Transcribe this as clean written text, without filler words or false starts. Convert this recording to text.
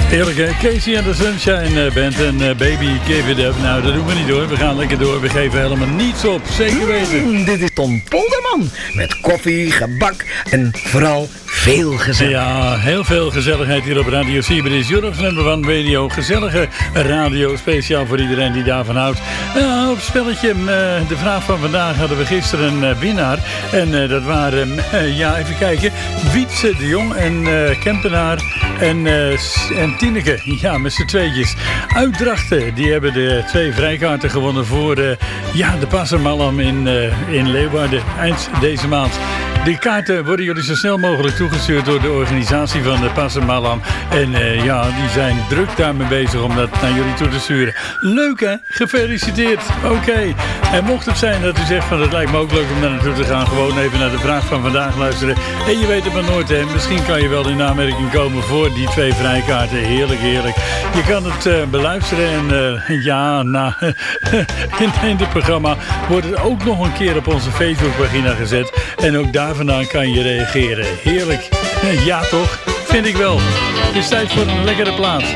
Heerlijk, hè? Casey and the Sunshine Band en Baby Give It Up. Nou, dat doen we niet hoor. We gaan lekker door. We geven helemaal niets op. Zeker weten. Dit is Tom Polderman. Met koffie, gebak en vooral veel gezelligheid. Ja, heel veel gezelligheid hier op Radio Siberisch. Europe's number one radio. Gezellige radio. Speciaal voor iedereen die daarvan houdt. Op spelletje. De vraag van vandaag hadden we gisteren een winnaar. En dat waren, even kijken. Wietse de Jong en Kempenaar en Tineke. Ja, met z'n tweetjes. Uit Drachten. Die hebben de 2 vrijkaarten gewonnen voor de Passermallam in Leeuwarden. Eind deze maand. De kaarten worden jullie zo snel mogelijk toegestuurd door de organisatie van de Passermallam. En die zijn druk daarmee bezig om dat naar jullie toe te sturen. Leuk hè? Gefeliciteerd. Oké. En mocht het zijn dat u zegt van het lijkt me ook leuk om daar naartoe te gaan. Gewoon even naar de vraag van vandaag luisteren. En je weet het maar nooit hè. Misschien kan je wel in aanmerking komen voor die 2 vrijkaarten. Heerlijk, heerlijk. Je kan het beluisteren en in dit programma wordt het ook nog een keer op onze Facebookpagina gezet. En ook daar vandaan kan je reageren. Heerlijk. Ja toch? Vind ik wel. Het is tijd voor een lekkere plaats.